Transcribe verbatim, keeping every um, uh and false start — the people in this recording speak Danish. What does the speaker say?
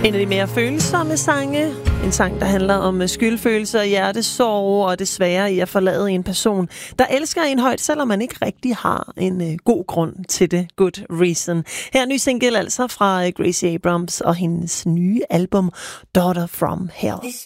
En af de mere følsomme sange. En sang, der handler om skyldfølelser, hjertesorg og det svære i at forlade en person, der elsker en højt, selvom man ikke rigtig har en uh, god grund til det. Good reason. Her er ny single altså fra Gracie Abrams og hendes nye album Daughter from Hell.